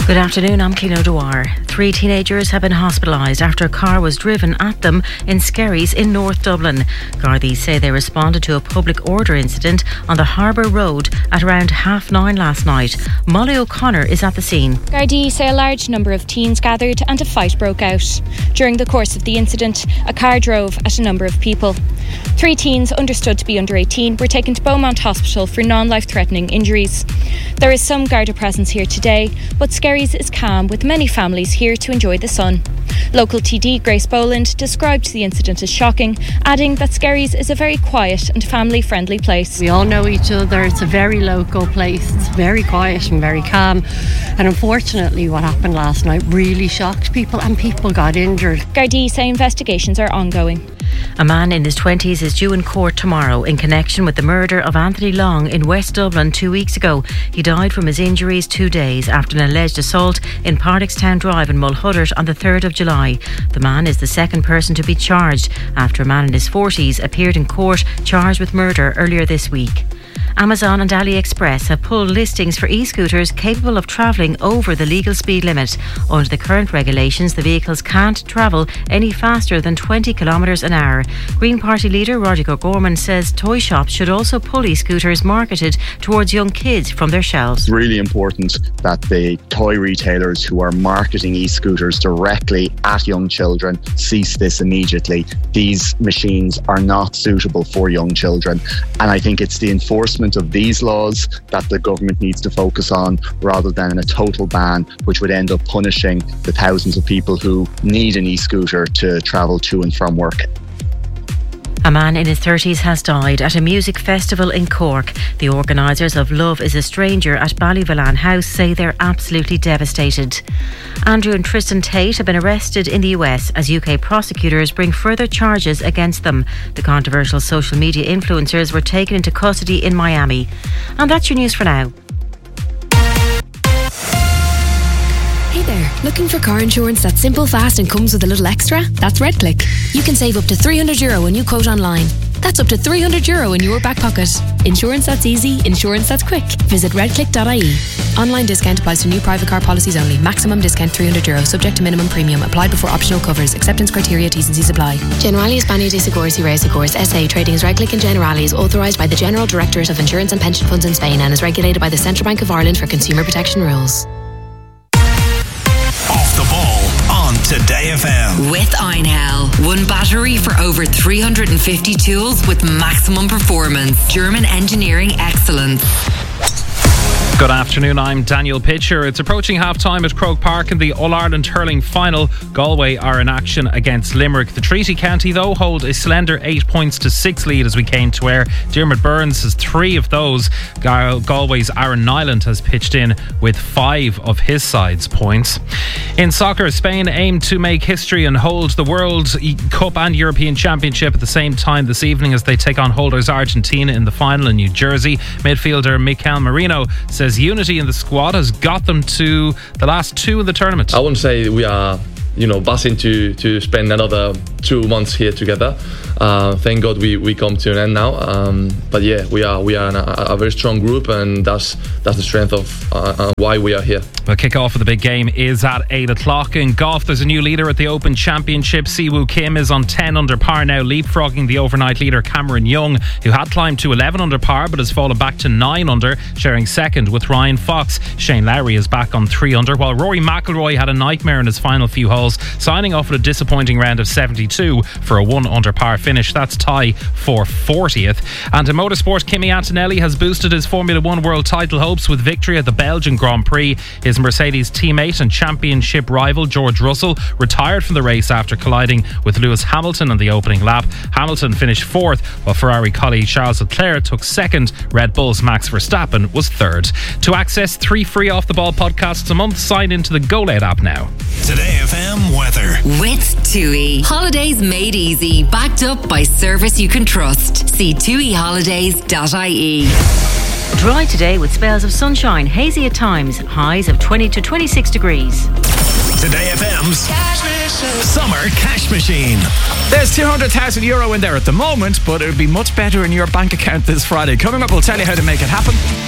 Good afternoon, I'm Cian O'Dwyer. 3 teenagers have been hospitalised after a car was driven at them in Skerries in North Dublin. Gardaí say they responded to a public order incident on the Harbour Road at around 9:30 last night. Molly O'Connor is at the scene. Gardaí say a large number of teens gathered and a fight broke out. During the course of the incident, a car drove at a number of people. 3 teens, understood to be under 18, were taken to Beaumont Hospital for non-life-threatening injuries. There is some Garda presence here today, but Skerries is calm, with many families here to enjoy the sun. Local TD Grace Boland described the incident as shocking, adding that Skerries is a very quiet and family-friendly place. We all know each other. It's a very local place. It's very quiet and very calm. And unfortunately, what happened last night really shocked people, and people got injured. Gardaí say investigations are ongoing. A man in his 20s is due in court tomorrow in connection with the murder of Anthony Long in West Dublin 2 weeks ago. He died from his injuries 2 days after an alleged assault in Pardickstown Drive in Mulhuddart on the 3rd of July. The man is the second person to be charged after a man in his 40s appeared in court charged with murder earlier this week. Amazon and AliExpress have pulled listings for e-scooters capable of travelling over the legal speed limit. Under the current regulations, the vehicles can't travel any faster than 20 kilometres an hour. Green Party leader Roger O'Gorman says toy shops should also pull e-scooters marketed towards young kids from their shelves. It's really important that the toy retailers who are marketing e-scooters directly at young children cease this immediately. These machines are not suitable for young children, and I think it's the enforcement of these laws that the government needs to focus on, rather than a total ban, which would end up punishing the thousands of people who need an e-scooter to travel to and from work. A man in his 30s has died at a music festival in Cork. The organisers of Love is a Stranger at Ballyvillan House say they're absolutely devastated. Andrew and Tristan Tate have been arrested in the US as UK prosecutors bring further charges against them. The controversial social media influencers were taken into custody in Miami. And that's your news for now. Hey there, looking for car insurance that's simple, fast and comes with a little extra? That's RedClick. You can save up to €300 when you quote online. That's up to €300 in your back pocket. Insurance that's easy, insurance that's quick. Visit redclick.ie. Online discount applies to new private car policies only. Maximum discount €300, subject to minimum premium. Applied before optional covers. Acceptance criteria, T's and C's apply. Generali España de Seguros y Reasegurs SA, trading as RedClick and Generali, is authorised by the General Directorate of Insurance and Pension Funds in Spain and is regulated by the Central Bank of Ireland for consumer protection rules. Off the ball on Today FM. With Einhell. One battery for over 350 tools with maximum performance. German engineering excellence. Good afternoon, I'm Daniel Pitcher. It's approaching half-time at Croke Park in the All-Ireland Hurling Final. Galway are in action against Limerick. The Treaty County, though, hold a slender 8 points to 6 lead as we came to air. Diarmuid Burns has 3 of those. Galway's Aaron Nyland has pitched in with 5 of his side's points. In soccer, Spain aim to make history and hold the World Cup and European Championship at the same time this evening as they take on holders Argentina in the final in New Jersey. Midfielder Mikel Merino says unity in the squad has got them to the last 2 of the tournament. I wouldn't say we are, buzzing to spend another 2 months here together. Thank God we come to an end now. But yeah, we are a very strong group, and that's the strength of why we are here. The kick-off of the big game is at 8 o'clock. In golf, there's a new leader at the Open Championship. Siwoo Kim is on 10 under par now, leapfrogging the overnight leader Cameron Young, who had climbed to 11 under par but has fallen back to 9 under, sharing second with Ryan Fox. Shane Lowry is back on 3 under, while Rory McIlroy had a nightmare in his final few holes, signing off with a disappointing round of 72 for a 1 under par finish. That's tie for 40th. And in motorsport, Kimi Antonelli has boosted his Formula 1 world title hopes with victory at the Belgian Grand Prix. His Mercedes teammate and championship rival George Russell retired from the race after colliding with Lewis Hamilton on the opening lap. Hamilton finished 4th, while Ferrari colleague Charles Leclerc took 2nd. Red Bull's Max Verstappen was 3rd. To access 3 free Off the Ball podcasts a month, sign into the GoLed app now. Today FM weather. With TUI. Holidays made easy. Backed up by service you can trust. See tuiholidays.ie. Dry today with spells of sunshine, hazy at times, highs of 20 to 26 degrees. Today FM's Summer Cash Machine. There's €200,000 in there at the moment, but it'll be much better in your bank account this Friday. Coming up, we'll tell you how to make it happen.